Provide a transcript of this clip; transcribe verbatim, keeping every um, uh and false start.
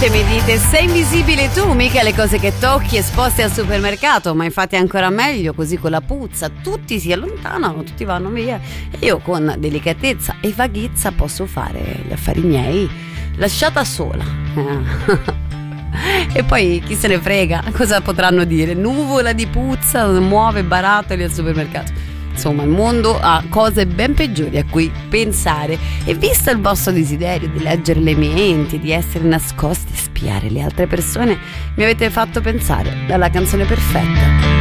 Giustamente mi dite, sei invisibile tu, mica le cose che tocchi esposte al supermercato, ma infatti è ancora meglio, così con la puzza tutti si allontanano, tutti vanno via e io con delicatezza e vaghezza posso fare gli affari miei, lasciata sola. E poi chi se ne frega, cosa potranno dire? Nuvola di puzza, muove barattoli al supermercato. Insomma, il mondo ha cose ben peggiori a cui pensare. E visto il vostro desiderio di leggere le menti, di essere nascosti e spiare le altre persone, mi avete fatto pensare alla canzone perfetta.